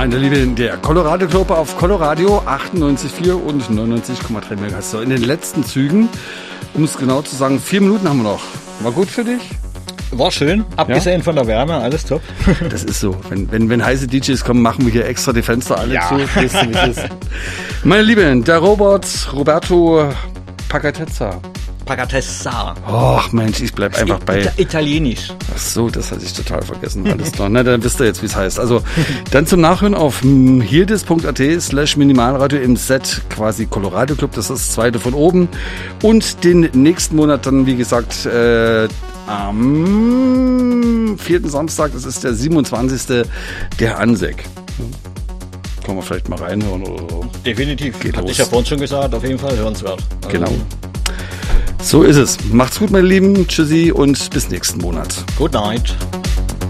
Meine Lieben, der Colorado Club auf Coloradio 98,4 und 99,3 MHz. So, in den letzten Zügen, um es genau zu sagen, 4 Minuten haben wir noch. War gut für dich? War schön, abgesehen von der Wärme, alles top. Das ist so. Wenn heiße DJs kommen, machen wir hier extra die Fenster alle zu. Weißt du, wie es ist? Meine Lieben, der Roberto Pagatezza. Ach Mensch, ich bleib einfach bei... Italienisch. Ach so, das hatte ich total vergessen. Alles klar. Na, dann wisst ihr jetzt, wie es heißt. Also, dann zum Nachhören auf hierdis.at/Minimalradio im Set quasi Colorado Club. Das ist das zweite von oben. Und den nächsten Monat dann, wie gesagt, am 4. Samstag, das ist der 27. der Ansek. Können wir vielleicht mal reinhören oder so. Definitiv. Hatte ich ja vorhin schon gesagt, auf jeden Fall hörenswert. Also genau. So ist es. Macht's gut, meine Lieben. Tschüssi und bis nächsten Monat. Good night.